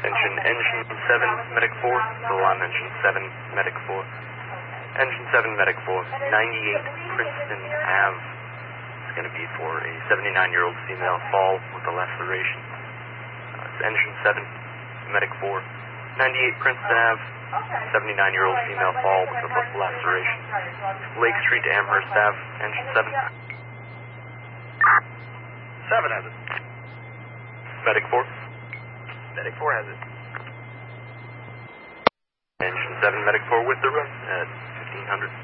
Attention, Engine 7, Medic 4. Still on Engine 7, Medic 4. Engine 7, Medic 4. 98 Princeton Ave. It's going to be for a 79-year-old female fall with a laceration. It's Engine 7, Medic 4. 98 Princeton Ave. 79-year-old female fall with a laceration. Lake Street to Amherst Ave. Engine 7. 7 has it. Medic 4. Medic 4 has it. Engine 7, Medic 4 with the run at 1500.